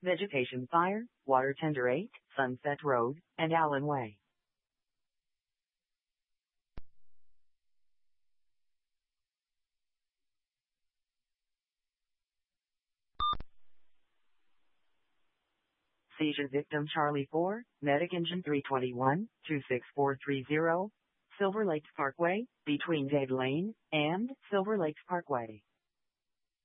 Vegetation Fire, Water Tender 8, Sunset Road, and Allen Way. Seizure victim Charlie 4, Medic Engine 321, 26430, Silver Lakes Parkway, between Dade Lane and Silver Lakes Parkway.